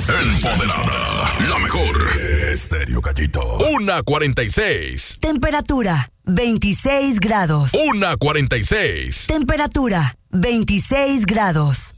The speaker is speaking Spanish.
Empoderada. La mejor. Estéreo Gallito. 1:46. Temperatura 26 grados. 1:46. Temperatura 26 grados.